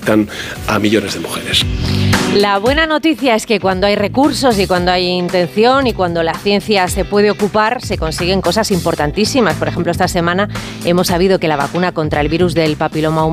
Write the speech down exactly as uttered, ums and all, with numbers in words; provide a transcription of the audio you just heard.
afectan a millones de mujeres. La buena noticia es que cuando hay recursos y cuando hay intención y cuando la ciencia se puede ocupar, se consiguen cosas importantísimas. Por ejemplo, esta semana hemos sabido que la vacuna contra el virus del papiloma humano